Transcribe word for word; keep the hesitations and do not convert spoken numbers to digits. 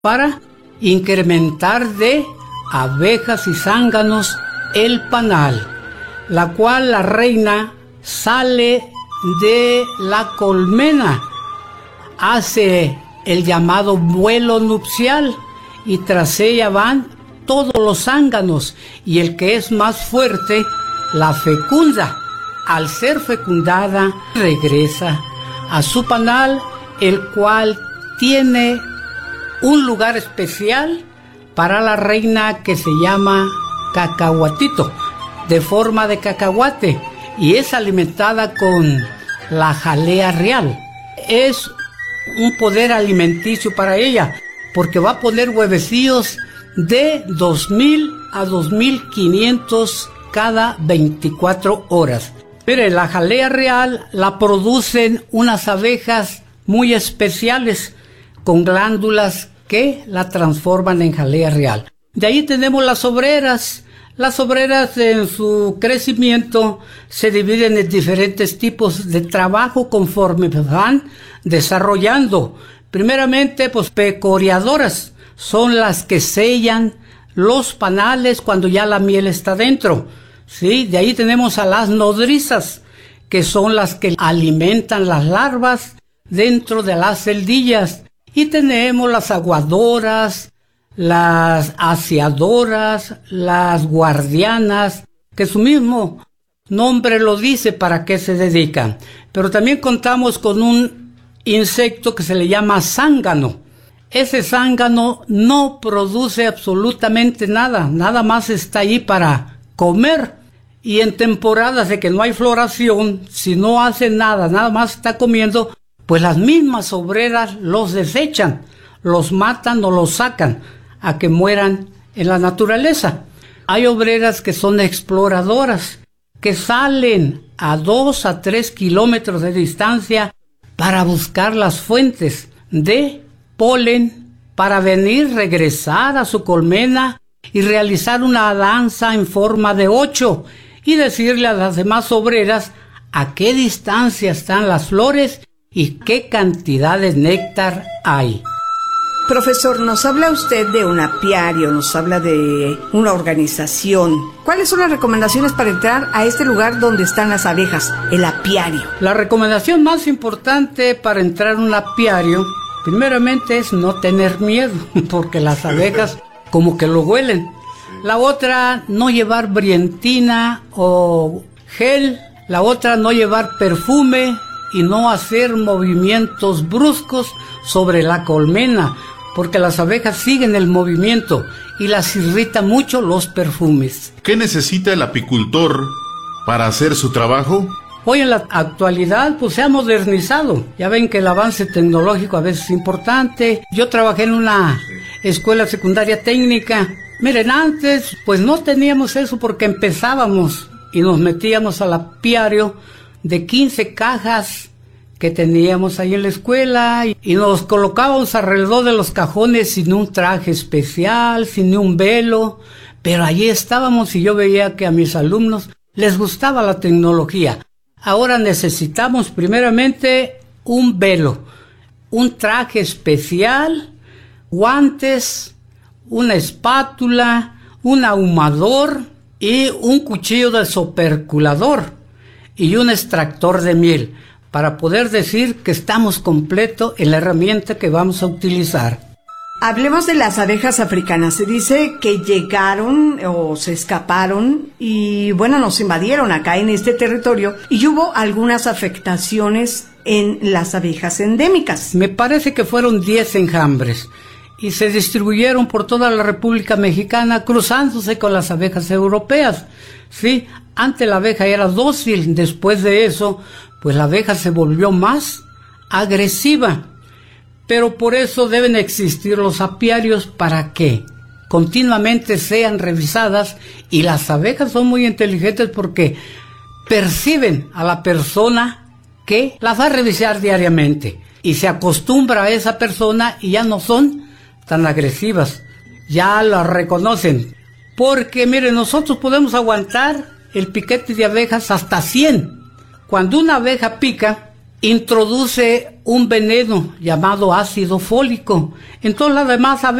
para incrementar de abejas y zánganos el panal, la cual la reina sale de la colmena, hace el llamado vuelo nupcial y tras ella van todos los zánganos y el que es más fuerte la fecunda. Al ser fecundada regresa a su panal, el cual tiene un lugar especial para la reina que se llama cacahuatito, de forma de cacahuate, y es alimentada con la jalea real. Es un poder alimenticio para ella, porque va a poner huevecillos de dos mil a dos mil quinientos cada veinticuatro horas. Pero la jalea real la producen unas abejas muy especiales con glándulas que la transforman en jalea real. De ahí tenemos las obreras. Las obreras en su crecimiento se dividen en diferentes tipos de trabajo conforme van desarrollando. Primeramente, pues pecoreadoras son las que sellan los panales cuando ya la miel está dentro. Sí, de ahí tenemos a las nodrizas, que son las que alimentan las larvas dentro de las celdillas. Y tenemos las aguadoras, las aseadoras, las guardianas, que su mismo nombre lo dice para qué se dedican. Pero también contamos con un insecto que se le llama zángano. Ese zángano no produce absolutamente nada, nada más está ahí para comer. Y en temporadas de que no hay floración, si no hace nada, nada más está comiendo, pues las mismas obreras los desechan, los matan o los sacan a que mueran en la naturaleza. Hay obreras que son exploradoras, que salen a dos a tres kilómetros de distancia para buscar las fuentes de polen, para venir, regresar a su colmena y realizar una danza en forma de ocho y decirle a las demás obreras a qué distancia están las flores y qué cantidad de néctar hay. Profesor, nos habla usted de un apiario, nos habla de una organización. ¿Cuáles son las recomendaciones para entrar a este lugar donde están las abejas, el apiario? La recomendación más importante para entrar a un apiario, primeramente es no tener miedo, porque las abejas como que lo huelen. La otra, no llevar brientina o gel. La otra, no llevar perfume y no hacer movimientos bruscos sobre la colmena, porque las abejas siguen el movimiento y las irrita mucho los perfumes. ¿Qué necesita el apicultor para hacer su trabajo? Hoy en la actualidad pues se ha modernizado. Ya ven que el avance tecnológico a veces es importante. Yo trabajé en una escuela secundaria técnica. Miren, antes pues no teníamos eso porque empezábamos y nos metíamos al apiario de quince cajas que teníamos ahí en la escuela y, y nos colocábamos alrededor de los cajones sin un traje especial, sin un velo, pero allí estábamos y yo veía que a mis alumnos les gustaba la tecnología. Ahora necesitamos primeramente un velo, un traje especial, guantes, una espátula, un ahumador y un cuchillo desoperculador y un extractor de miel para poder decir que estamos completos en la herramienta que vamos a utilizar. Hablemos de las abejas africanas. Se dice que llegaron o se escaparon y bueno, nos invadieron acá en este territorio y hubo algunas afectaciones en las abejas endémicas. Me parece que fueron diez enjambres y se distribuyeron por toda la República Mexicana cruzándose con las abejas europeas. Sí, antes la abeja era dócil, después de eso, pues la abeja se volvió más agresiva. Pero por eso deben existir los apiarios para que continuamente sean revisadas y las abejas son muy inteligentes porque perciben a la persona que las va a revisar diariamente y se acostumbra a esa persona y ya no son tan agresivas, ya la reconocen. Porque miren, nosotros podemos aguantar el piquete de abejas hasta cien. Cuando una abeja pica, introduce un veneno llamado ácido fólico. Entonces las demás